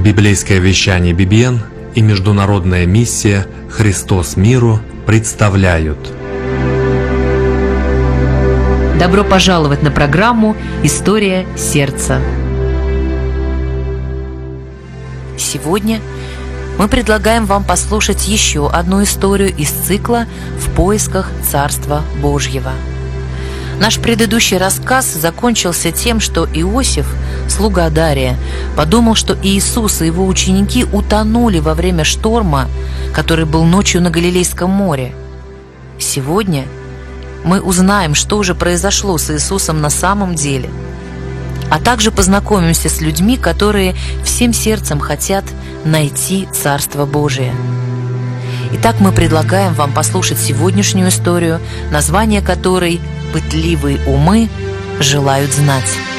Библейское вещание BBN и международная миссия «Христос миру» представляют. Добро пожаловать на программу «История сердца». Сегодня мы предлагаем вам послушать еще одну историю из цикла «В поисках Царства Божьего». Наш предыдущий рассказ закончился тем, что Иосиф, слуга Дария, подумал, что Иисус и его ученики утонули во время шторма, который был ночью на Галилейском море. Сегодня мы узнаем, что же произошло с Иисусом на самом деле, а также познакомимся с людьми, которые всем сердцем хотят найти Царство Божие. Итак, мы предлагаем вам послушать сегодняшнюю историю, название которой «Пытливые умы желают знать».